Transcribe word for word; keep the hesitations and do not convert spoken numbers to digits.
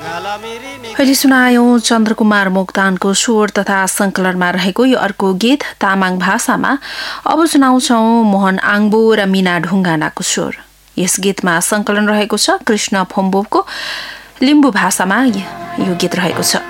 अहिले सुनायौं चन्द्रकुमार मोक्तानको स्वर तथा संकलनमा रहेको यो अर्को गीत तामाङ भाषामा। अब सुनाउँछौं मोहन आङबो र मीना ढुङ्गानाको स्वर। यस गीतमा संकलन रहेको छ कृष्ण फोम्बोको। लिम्बू भाषामा यो गीत रहेको छ।